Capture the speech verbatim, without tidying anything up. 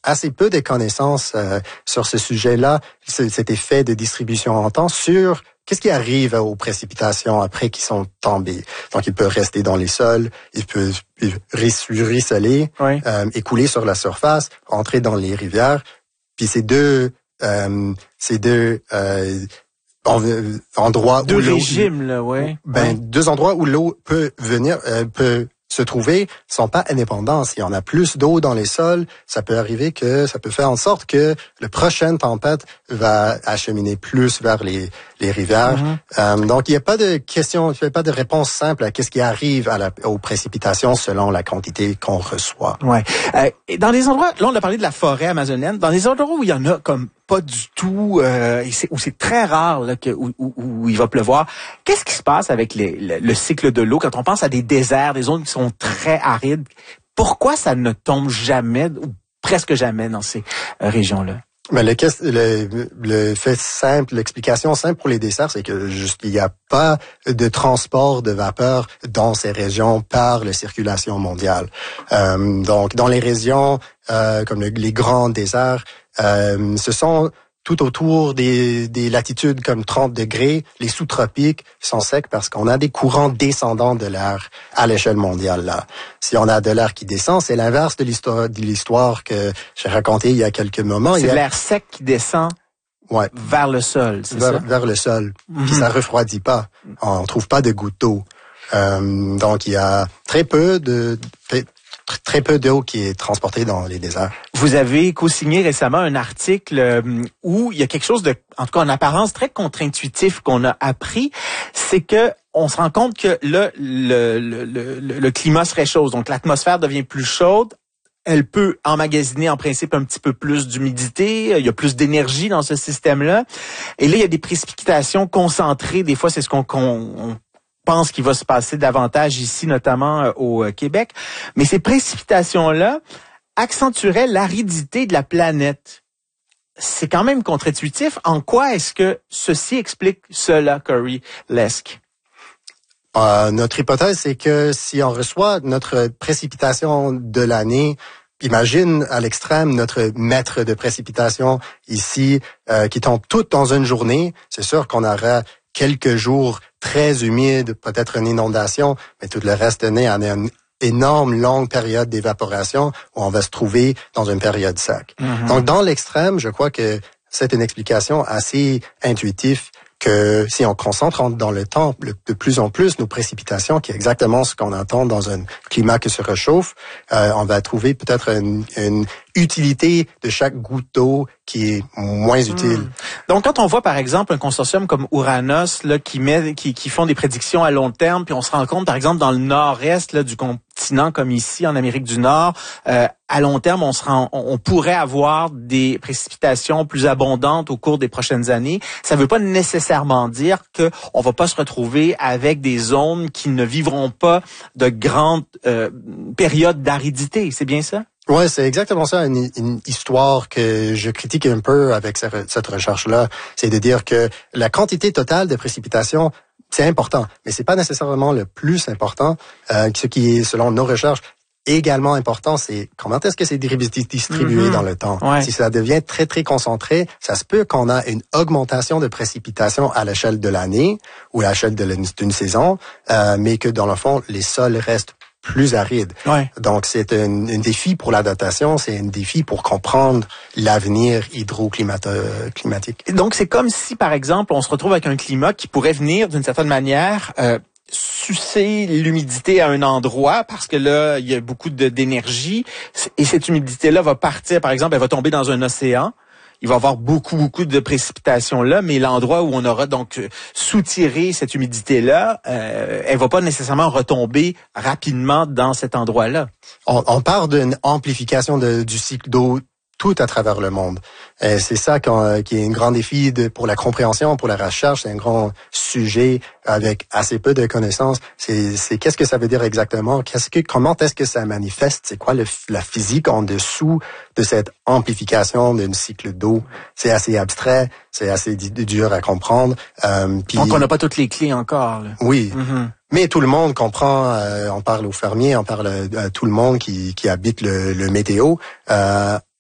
assez peu de connaissances euh, sur ce sujet-là, cet effet de distribution en temps sur qu'est-ce qui arrive aux précipitations après qu'ils sont tombées. Donc, il peut rester dans les sols, il peut ruisseler, oui. euh, écouler sur la surface, entrer dans les rivières. Puis ces deux, euh, ces deux euh, en, endroits deux où l'eau, régimes là, ouais. Ben ouais. deux endroits où l'eau peut venir, euh, peut se trouver sont pas indépendants. S'il y en a plus d'eau dans les sols, ça peut arriver que ça peut faire en sorte que la prochaine tempête va acheminer plus vers les, les rivières. Mm-hmm. Euh, donc, il n'y a pas de question, il n'y a pas de réponse simple à qu'est-ce qui arrive à la, aux précipitations selon la quantité qu'on reçoit. Ouais. Euh, dans les endroits, là, on a parlé de la forêt amazonienne. Dans les endroits où il y en a comme pas du tout, euh, où c'est très rare là, que, où, où, où il va pleuvoir, qu'est-ce qui se passe avec les, le, le cycle de l'eau quand on pense à des déserts, des zones qui sont très arides? Pourquoi ça ne tombe jamais ou presque jamais dans ces euh, régions-là? Mais le, le, le fait simple, l'explication simple pour les déserts, c'est que juste il n'y a pas de transport de vapeur dans ces régions par la circulation mondiale. Euh, donc, dans les régions euh, comme le, les grands déserts, euh, ce sont tout autour des, des latitudes comme trente degrés, les sous-tropiques sont secs parce qu'on a des courants descendants de l'air à l'échelle mondiale là. Si on a de l'air qui descend, c'est l'inverse de l'histoire de l'histoire que j'ai racontée il y a quelques moments. C'est il y a... l'air sec qui descend ouais. vers le sol, c'est vers, ça? Vers le sol. Mm-hmm. Puis ça refroidit pas. On trouve pas de gouttes d'eau. Euh, donc il y a très peu de très peu d'eau qui est transportée dans les déserts. Vous avez co-signé récemment un article où il y a quelque chose de, en tout cas en apparence, très contre-intuitif qu'on a appris, c'est que on se rend compte que là, le, le, le, le climat se réchauffe, donc l'atmosphère devient plus chaude. Elle peut emmagasiner en principe un petit peu plus d'humidité, il y a plus d'énergie dans ce système-là. Et là, il y a des précipitations concentrées, des fois c'est ce qu'on... qu'on pense qu'il va se passer davantage ici, notamment euh, au euh, Québec. Mais ces précipitations-là accentueraient l'aridité de la planète. C'est quand même contre-intuitif. En quoi est-ce que ceci explique cela, Corey Lesk? Euh, notre hypothèse, c'est que si on reçoit notre précipitation de l'année, imagine à l'extrême notre mètre de précipitation ici euh, qui tombe toutes dans une journée, c'est sûr qu'on aura quelques jours très humides, peut-être une inondation, mais tout le reste de l'année, on a une énorme longue période d'évaporation où on va se trouver dans une période sec. Mm-hmm. Donc, dans l'extrême, je crois que c'est une explication assez intuitive que si on concentre dans le temps de plus en plus nos précipitations, qui est exactement ce qu'on entend dans un climat qui se réchauffe, euh, on va trouver peut-être une, une utilité de chaque goutte d'eau qui est moins utile. Mmh. Donc, quand on voit, par exemple, un consortium comme Ouranos là, qui, met, qui, qui font des prédictions à long terme, puis on se rend compte, par exemple, dans le nord-est là, du continent, comme ici, en Amérique du Nord, euh, à long terme, on, se rend, on, on pourrait avoir des précipitations plus abondantes au cours des prochaines années. Ça ne veut pas nécessairement dire qu'on ne va pas se retrouver avec des zones qui ne vivront pas de grandes euh, périodes d'aridité. C'est bien ça? Ouais, c'est exactement ça, une, une histoire que je critique un peu avec cette recherche-là, c'est de dire que la quantité totale de précipitations, c'est important, mais c'est pas nécessairement le plus important. Euh, ce qui est, selon nos recherches, également important, c'est comment est-ce que c'est distribué mm-hmm. dans le temps. Ouais. Si ça devient très, très concentré, ça se peut qu'on a une augmentation de précipitations à l'échelle de l'année ou à l'échelle d'une saison, euh, mais que dans le fond, les sols restent plus aride. Ouais. Donc, c'est un, un défi pour l'adaptation, c'est un défi pour comprendre l'avenir hydroclimatique. Donc, c'est comme si, par exemple, on se retrouve avec un climat qui pourrait venir, d'une certaine manière, euh, sucer l'humidité à un endroit, parce que là, il y a beaucoup de, d'énergie, et cette humidité-là va partir, par exemple, elle va tomber dans un océan. Il va y avoir beaucoup, beaucoup de précipitations là, mais l'endroit où on aura donc soutiré cette humidité-là, euh, elle va pas nécessairement retomber rapidement dans cet endroit-là. On, on parle d'une amplification de, du cycle d'eau tout à travers le monde. Et c'est ça qui est un grand défi de, pour la compréhension, pour la recherche. C'est un grand sujet avec assez peu de connaissances. C'est, c'est qu'est-ce que ça veut dire exactement? Qu'est-ce que, comment est-ce que ça manifeste? C'est quoi le, la physique en dessous de cette amplification d'un cycle d'eau? C'est assez abstrait, c'est assez dur à comprendre. Euh, puis, donc, on n'a pas toutes les clés encore. Là. Oui. Mm-hmm. Mais tout le monde comprend, euh, on parle aux fermiers, on parle à tout le monde qui, qui habite le, le météo. Euh,